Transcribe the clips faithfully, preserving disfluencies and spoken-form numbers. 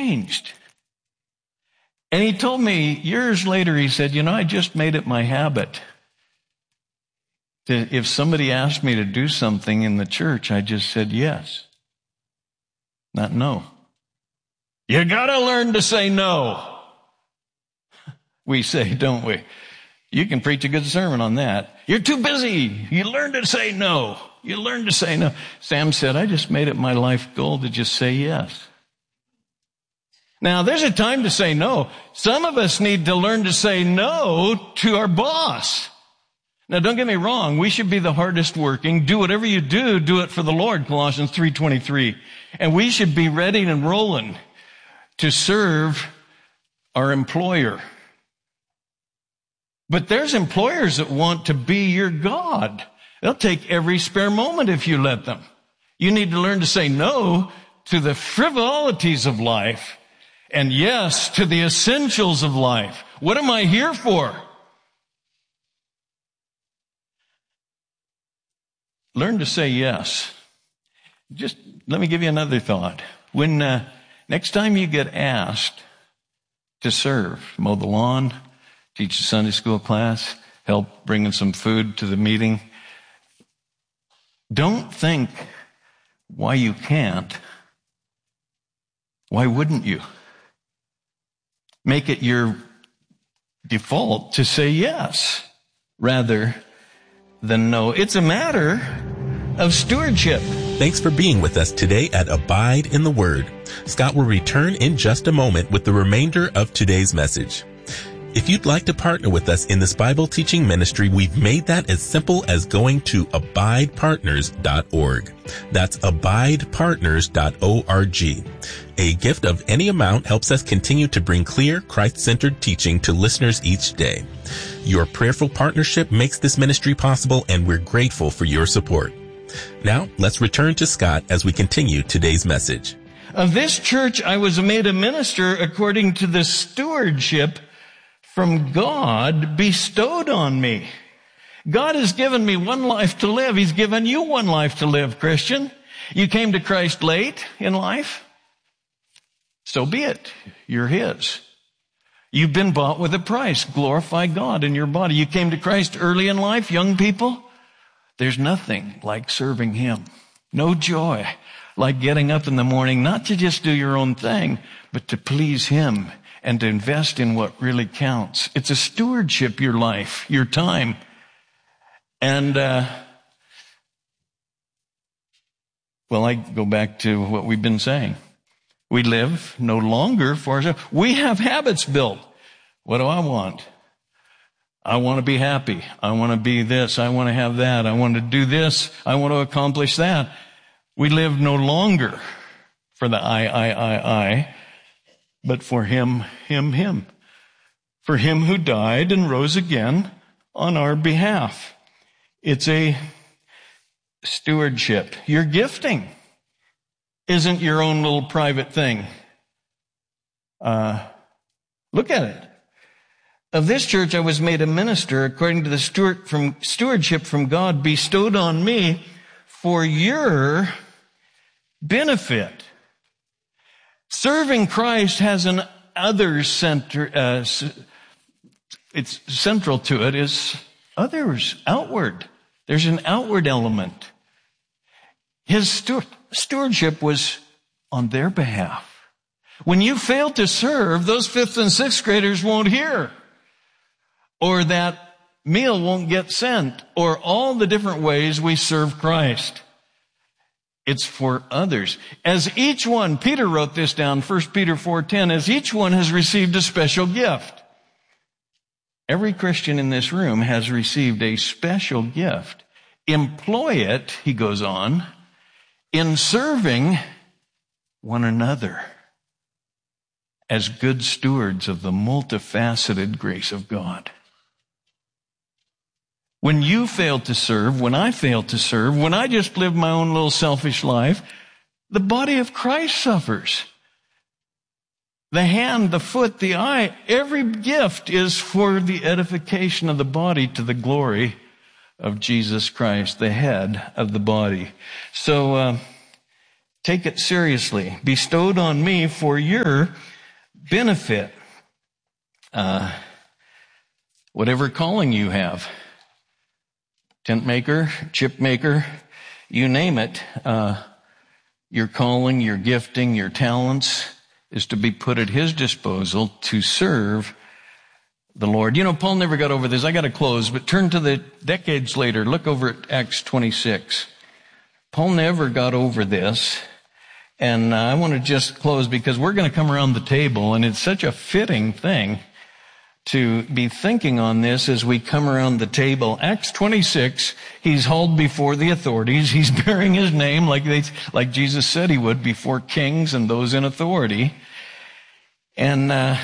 changed. And he told me years later, he said, you know, I just made it my habit to, if somebody asked me to do something in the church, I just said yes, not no. You gotta learn to say no. We say, don't we? You can preach a good sermon on that. You're too busy. You learn to say no. You learn to say no. Sam said, I just made it my life goal to just say yes. Now, there's a time to say no. Some of us need to learn to say no to our boss. Now, don't get me wrong. We should be the hardest working. Do whatever you do, do it for the Lord, Colossians three twenty-three. And we should be ready and rolling to serve our employer. But there's employers that want to be your God. They'll take every spare moment if you let them. You need to learn to say no to the frivolities of life and yes to the essentials of life. What am I here for? Learn to say yes. Just let me give you another thought. When uh, next time you get asked to serve, mow the lawn, teach a Sunday school class, help bringing some food to the meeting, don't think why you can't. Why wouldn't you? Make it your default to say yes rather than no. It's a matter of stewardship. Thanks for being with us today at Abide in the Word. Scott will return in just a moment with the remainder of today's message. If you'd like to partner with us in this Bible teaching ministry, we've made that as simple as going to abide partners dot org. That's abide partners dot org. A gift of any amount helps us continue to bring clear, Christ-centered teaching to listeners each day. Your prayerful partnership makes this ministry possible, and we're grateful for your support. Now, let's return to Scott as we continue today's message. Of this church, I was made a minister according to the stewardship from God bestowed on me. God has given me one life to live. He's given you one life to live, Christian. You came to Christ late in life. So be it. You're His. You've been bought with a price. Glorify God in your body. You came to Christ early in life, young people. There's nothing like serving Him. No joy like getting up in the morning, not to just do your own thing, but to please Him and to invest in what really counts. It's a stewardship, your life, your time. And, uh, well, I go back to what we've been saying. We live no longer for ourselves. We have habits built. What do I want? I want to be happy. I want to be this. I want to have that. I want to do this. I want to accomplish that. We live no longer for the I, I, I, I, but for Him, Him, Him. For Him who died and rose again on our behalf. It's a stewardship. Your gifting isn't your own little private thing. Uh, look at it. Of this church I was made a minister according to the steward from stewardship from God bestowed on me for your benefit. Serving Christ has an others center, uh, it's central to it is others, outward. There's an outward element. His steward, stewardship was on their behalf. When you fail to serve, those fifth and sixth graders won't hear. Or that meal won't get sent. Or all the different ways we serve Christ. It's for others. As each one, Peter wrote this down, First Peter four ten, as each one has received a special gift. Every Christian in this room has received a special gift. Employ it, he goes on, in serving one another as good stewards of the multifaceted grace of God. When you fail to serve, when I fail to serve, when I just live my own little selfish life, the body of Christ suffers. The hand, the foot, the eye, every gift is for the edification of the body to the glory of Jesus Christ, the head of the body. So, uh, take it seriously, bestowed on me for your benefit. Uh, whatever calling you have, tent maker, chip maker, you name it, uh, your calling, your gifting, your talents is to be put at his disposal to serve the Lord. You know, Paul never got over this. I got to close, but turn to the decades later. Look over at Acts twenty-six. Paul never got over this. And uh, I want to just close because we're going to come around the table, and it's such a fitting thing to be thinking on this as we come around the table. Acts twenty-six, he's hauled before the authorities. He's bearing his name like they, like Jesus said he would before kings and those in authority. And uh,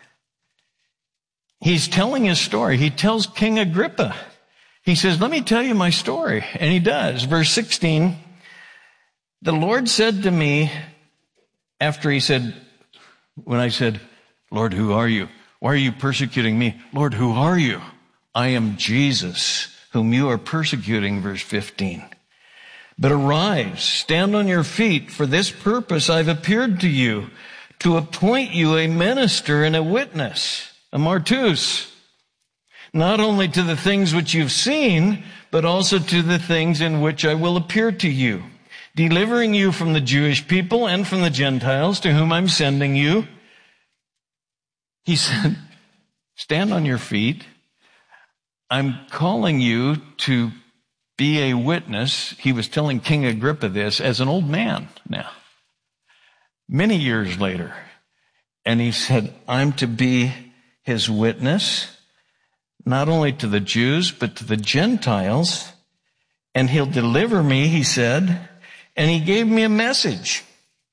he's telling his story. He tells King Agrippa. He says, let me tell you my story. And he does. Verse sixteen, the Lord said to me, after he said, when I said, Lord, who are you? Why are you persecuting me? Lord, who are you? I am Jesus, whom you are persecuting, verse fifteen. But arise, stand on your feet. For this purpose I've appeared to you, to appoint you a minister and a witness, a martus, not only to the things which you've seen, but also to the things in which I will appear to you, delivering you from the Jewish people and from the Gentiles to whom I'm sending you. He said, stand on your feet. I'm calling you to be a witness. He was telling King Agrippa this as an old man now, many years later. And he said, I'm to be his witness, not only to the Jews, but to the Gentiles. And he'll deliver me, he said. And he gave me a message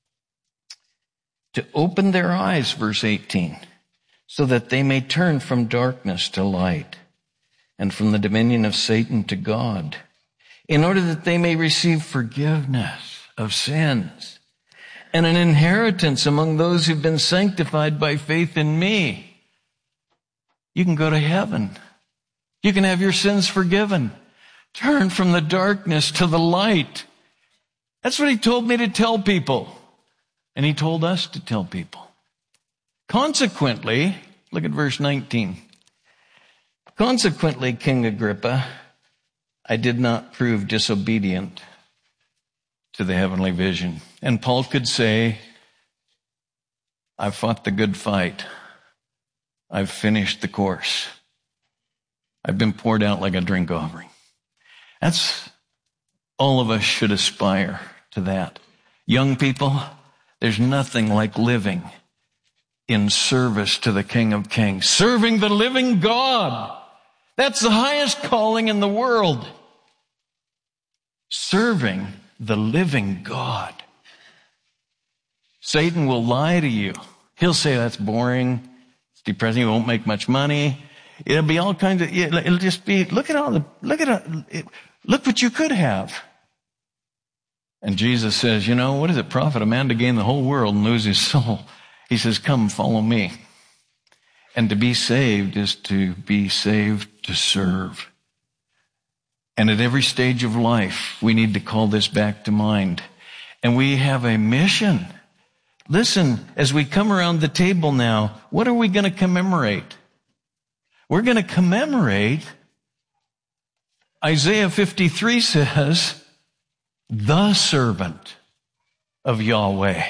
to open their eyes, verse eighteen. So that they may turn from darkness to light and from the dominion of Satan to God, in order that they may receive forgiveness of sins and an inheritance among those who've been sanctified by faith in me. You can go to heaven. You can have your sins forgiven. Turn from the darkness to the light. That's what he told me to tell people. And he told us to tell people. Consequently, look at verse nineteen. Consequently, King Agrippa, I did not prove disobedient to the heavenly vision. And Paul could say, I've fought the good fight. I've finished the course. I've been poured out like a drink offering. That's all of us should aspire to that. Young people, there's nothing like living in service to the King of Kings, serving the living God. That's the highest calling in the world. Serving the living God. Satan will lie to you. He'll say that's boring, it's depressing, you won't make much money. It'll be all kinds of, it'll just be, look at all the, look at, it, look what you could have. And Jesus says, you know, what does it profit a man to gain the whole world and lose his soul? He says, come, follow me. And to be saved is to be saved to serve. And at every stage of life, we need to call this back to mind. And we have a mission. Listen, as we come around the table now, what are we going to commemorate? We're going to commemorate, Isaiah fifty-three says, the servant of Yahweh,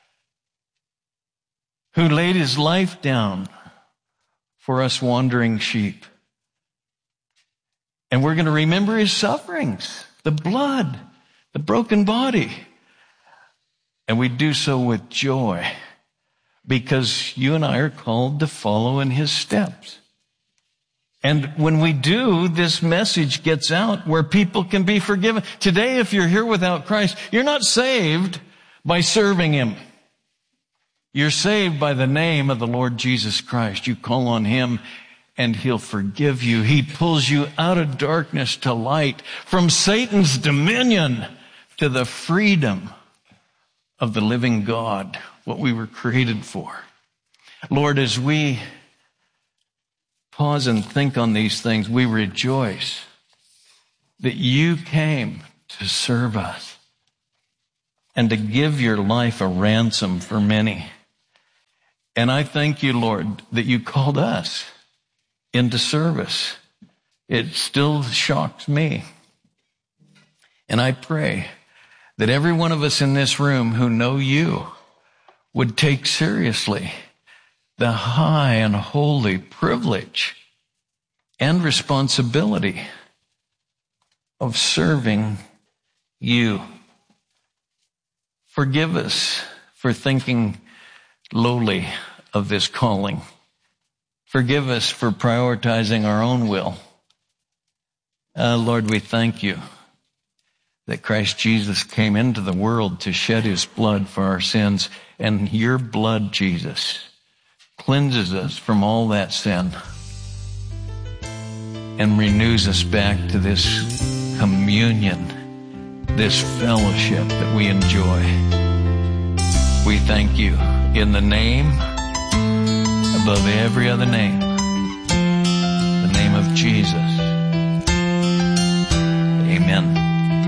who laid his life down for us wandering sheep. And we're going to remember his sufferings, the blood, the broken body. And we do so with joy because you and I are called to follow in his steps. And when we do, this message gets out where people can be forgiven. Today, if you're here without Christ, you're not saved by serving him. You're saved by the name of the Lord Jesus Christ. You call on him and he'll forgive you. He pulls you out of darkness to light, from Satan's dominion to the freedom of the living God, what we were created for. Lord, as we pause and think on these things, we rejoice that you came to serve us. and to give your life a ransom for many. And I thank you, Lord, that you called us into service. It still shocks me. And I pray that every one of us in this room who know you would take seriously the high and holy privilege and responsibility of serving you. Forgive us for thinking lowly of this calling. Forgive us for prioritizing our own will. Uh, Lord, we thank you that Christ Jesus came into the world to shed his blood for our sins, and your blood, Jesus, cleanses us from all that sin and renews us back to this communion, this fellowship that we enjoy. We thank you in the name above every other name, the name of Jesus. Amen.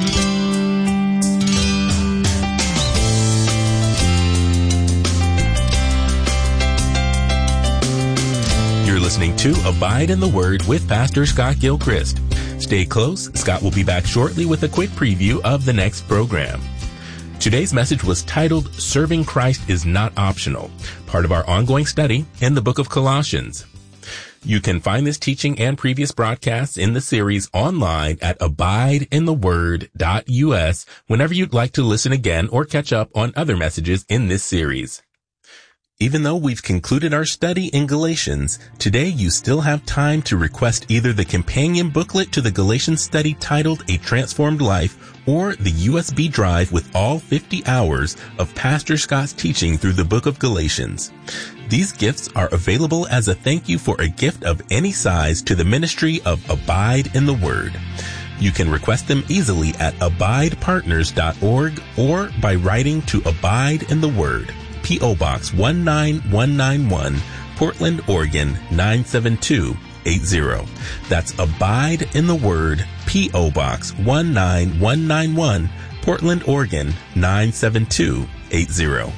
You're listening to Abide in the Word with Pastor Scott Gilchrist. Stay close. Scott will be back shortly with a quick preview of the next program. Today's message was titled, Serving Christ is Not Optional, part of our ongoing study in the book of Colossians. You can find this teaching and previous broadcasts in the series online at abide in the word dot U S whenever you'd like to listen again or catch up on other messages in this series. Even though we've concluded our study in Galatians, today you still have time to request either the companion booklet to the Galatians study titled A Transformed Life or the U S B drive with all fifty hours of Pastor Scott's teaching through the book of Galatians. These gifts are available as a thank you for a gift of any size to the ministry of Abide in the Word. You can request them easily at abide partners dot org or by writing to Abide in the Word, P O Box one nine one nine one, Portland, Oregon nine seven two eight zero. That's Abide in the Word, P O Box one nine one nine one, Portland, Oregon nine seven two eight zero.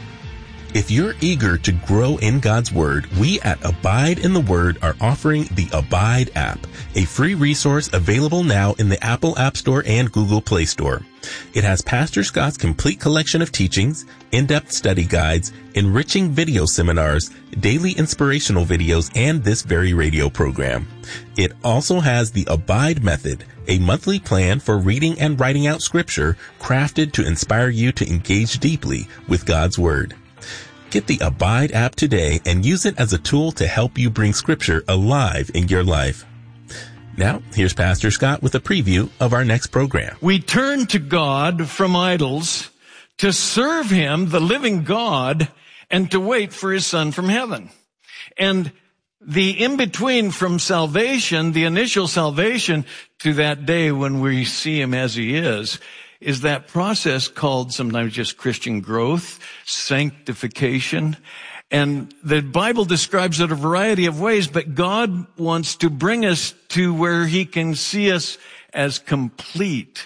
If you're eager to grow in God's Word, we at Abide in the Word are offering the Abide app, a free resource available now in the Apple App Store and Google Play Store. It has Pastor Scott's complete collection of teachings, in-depth study guides, enriching video seminars, daily inspirational videos, and this very radio program. It also has the Abide Method, a monthly plan for reading and writing out Scripture crafted to inspire you to engage deeply with God's Word. Get the Abide app today and use it as a tool to help you bring Scripture alive in your life. Now, here's Pastor Scott with a preview of our next program. We turn to God from idols to serve him, the living God, and to wait for his Son from heaven. And the in-between from salvation, the initial salvation, to that day when we see him as he is, is that process called sometimes just Christian growth, sanctification. And the Bible describes it a variety of ways, but God wants to bring us to where he can see us as complete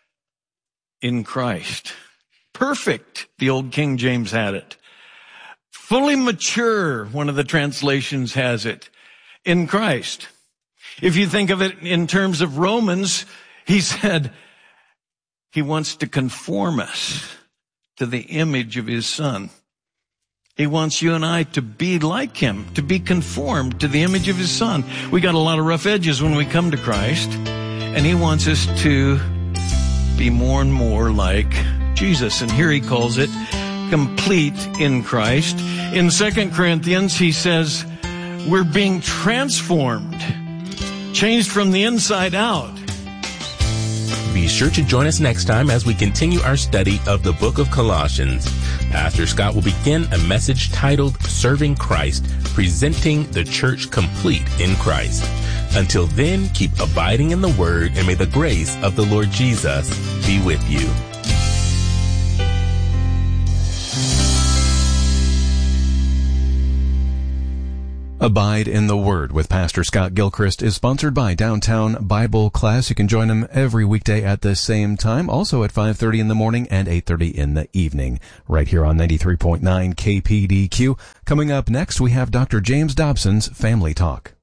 in Christ. Perfect, the old King James had it. Fully mature, one of the translations has it, in Christ. If you think of it in terms of Romans, he said he wants to conform us to the image of his Son. He wants you and I to be like him, to be conformed to the image of his Son. We got a lot of rough edges when we come to Christ, and he wants us to be more and more like Jesus. And here he calls it complete in Christ. In Second Corinthians, he says, we're being transformed, changed from the inside out. Be sure to join us next time as we continue our study of the book of Colossians. Pastor Scott will begin a message titled Serving Christ, presenting the church complete in Christ. Until then, keep abiding in the Word, and may the grace of the Lord Jesus be with you. Abide in the Word with Pastor Scott Gilchrist is sponsored by Downtown Bible Class. You can join him every weekday at the same time, also at five thirty in the morning and eight thirty in the evening, right here on ninety-three point nine K P D Q. Coming up next, we have Doctor James Dobson's Family Talk.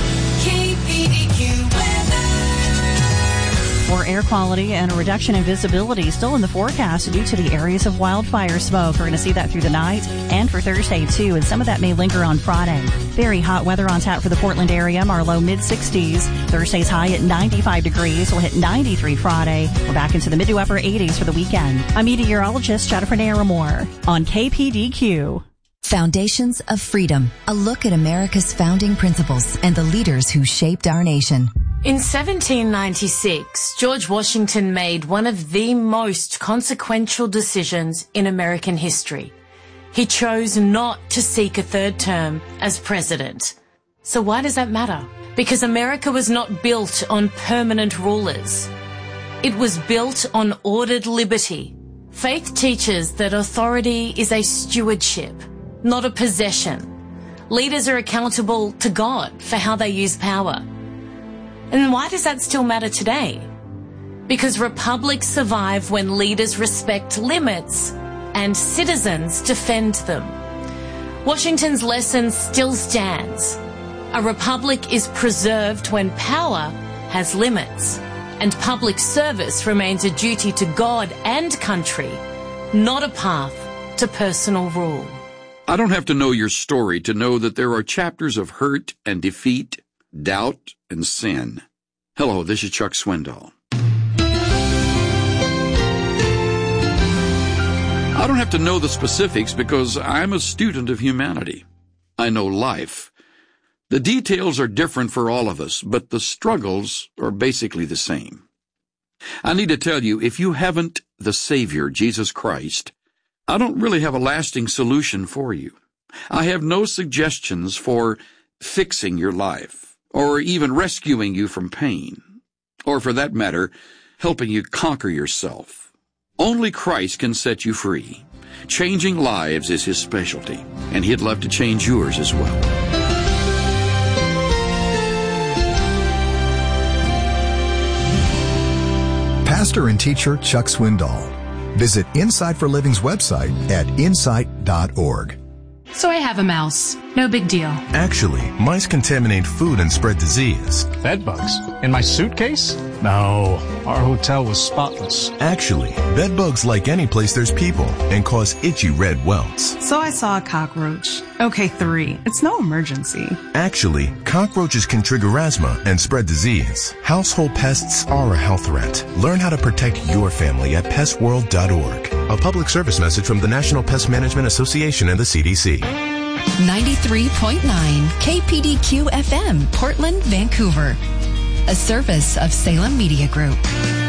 Poor air quality and a reduction in visibility still in the forecast due to the areas of wildfire smoke. We're going to see that through the night and for Thursday, too, and some of that may linger on Friday. Very hot weather on tap for the Portland area. Our low mid-sixties. Thursday's high at ninety-five degrees. We'll hit ninety-three Friday. We're back into the mid to upper eighties for the weekend. I'm meteorologist Jennifer Naramore on K P D Q. Foundations of Freedom, a look at America's founding principles and the leaders who shaped our nation. In seventeen ninety-six, George Washington made one of the most consequential decisions in American history. He chose not to seek a third term as president. So why does that matter? Because America was not built on permanent rulers. It was built on ordered liberty. Faith teaches that authority is a stewardship, not a possession. Leaders are accountable to God for how they use power. And why does that still matter today? Because republics survive when leaders respect limits and citizens defend them. Washington's lesson still stands. A republic is preserved when power has limits, and public service remains a duty to God and country, not a path to personal rule. I don't have to know your story to know that there are chapters of hurt and defeat, doubt, and sin. Hello, this is Chuck Swindoll. I don't have to know the specifics because I'm a student of humanity. I know life. The details are different for all of us, but the struggles are basically the same. I need to tell you, if you haven't the Savior, Jesus Christ, I don't really have a lasting solution for you. I have no suggestions for fixing your life, or even rescuing you from pain, or for that matter, helping you conquer yourself. Only Christ can set you free. Changing lives is His specialty, and He'd love to change yours as well. Pastor and teacher Chuck Swindoll. Visit Insight for Living's website at insight dot org. So I have a mouse. No big deal. Actually, mice contaminate food and spread disease. Bed bugs? In my suitcase? No, our hotel was spotless. Actually, bed bugs like any place there's people and cause itchy red welts. So I saw a cockroach. Okay, three. It's no emergency. Actually, cockroaches can trigger asthma and spread disease. Household pests are a health threat. Learn how to protect your family at pest world dot org. A public service message from the National Pest Management Association and the C D C. ninety-three point nine K P D Q F M, Portland, Vancouver. A service of Salem Media Group.